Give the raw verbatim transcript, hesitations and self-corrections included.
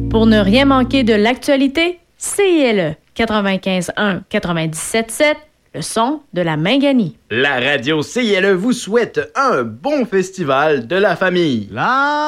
Pour ne rien manquer de l'actualité, C I L E quatre-vingt-quinze un quatre-vingt-dix-sept sept, le son de la Minganie. La radio C I L E vous souhaite un bon festival de la famille. La